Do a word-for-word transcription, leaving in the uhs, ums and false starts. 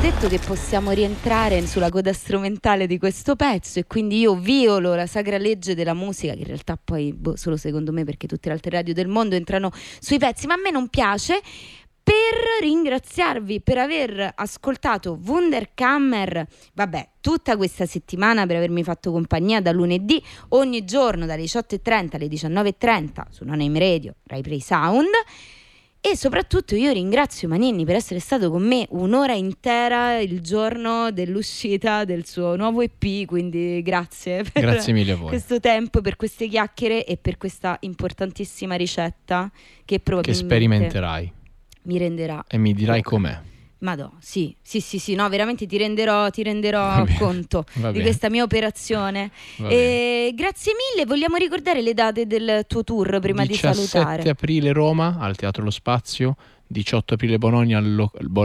detto che possiamo rientrare sulla coda strumentale di questo pezzo, e quindi io violo la sacra legge della musica, che in realtà poi boh, solo secondo me, perché tutte le altre radio del mondo entrano sui pezzi, ma a me non piace, per ringraziarvi per aver ascoltato Wunderkammer, vabbè, tutta questa settimana, per avermi fatto compagnia da lunedì ogni giorno dalle diciotto e trenta alle diciannove e trenta su Non Aim Radio, Rai Play Sound. E soprattutto io ringrazio Maninni per essere stato con me un'ora intera il giorno dell'uscita del suo nuovo E P, quindi grazie per Grazie mille a voi. questo tempo, per queste chiacchiere e per questa importantissima ricetta che probabilmente che sperimenterai mi renderà e mi dirai com'è. Madò, sì, sì, sì, sì, no, veramente ti renderò, ti renderò Va bene, conto va di bene. questa mia operazione. Va E grazie mille, vogliamo ricordare le date del tuo tour prima di salutare? diciassette aprile Roma al Teatro Lo Spazio, diciotto aprile Bologna al Lo- al